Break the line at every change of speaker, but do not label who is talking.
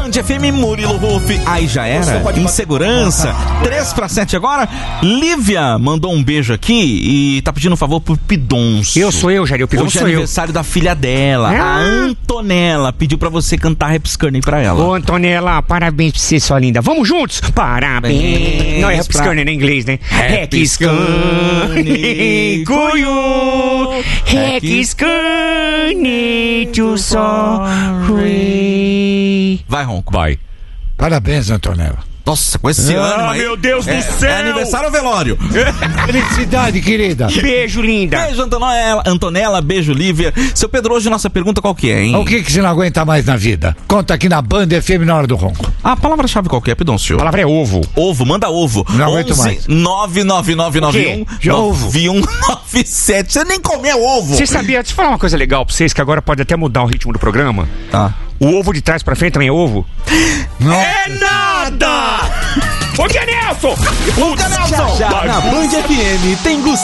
Band FM, Murilo Ruff. Aí já era, insegurança. 3:07 agora. Lívia mandou um beijo aqui e tá pedindo um favor pro Pidoncio.
Sou eu, Jair, o Pidoncio sou eu.
Hoje é aniversário da filha dela, a Antonella. Pediu pra você cantar Repscurning pra ela.
Ô, Antonella, parabéns pra você, sua linda. Vamos juntos? Parabéns. Não é Repscurning em inglês, né? Repscurning, cuiu. Repscurning, to sorry.
Vai, Ronco.
Vai.
Parabéns, Antonella.
Nossa, com esse ano aí.
Meu Deus do céu.
É aniversário ou velório?
Felicidade, querida.
Beijo, linda.
Beijo, Antonella, beijo, Lívia. Seu Pedro, hoje nossa pergunta qual que é, hein?
O que você não aguenta mais na vida? Conta aqui na Band FM na hora do ronco.
A palavra-chave qual que é, Pidoncio?
A palavra é ovo.
Ovo, manda ovo.
Não aguento mais.
99991-9197. Você nem comeu ovo.
Você sabia? Deixa eu falar uma coisa legal pra vocês, que agora pode até mudar o ritmo do programa.
Tá.
O ovo de trás pra frente também é ovo?
Não.
É nada! Ô, Nelson!
Já, na Band FM tem